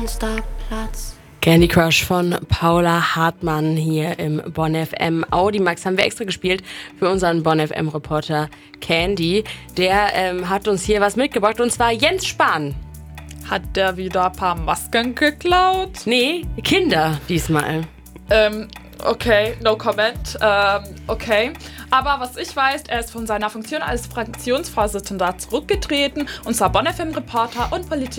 Alsterplatz. Candy Crush von Paula Hartmann hier im Bonn FM Audimax haben wir extra gespielt für unseren Bonn FM Reporter Candy. Der hat uns hier was mitgebracht und zwar Jens Spahn. Hat der wieder ein paar Masken geklaut? Nee, Kinder diesmal. Okay, no comment. Okay. Aber was ich weiß, er ist von seiner Funktion als Fraktionsvorsitzender zurückgetreten, unser Bonn FM Reporter und Politiker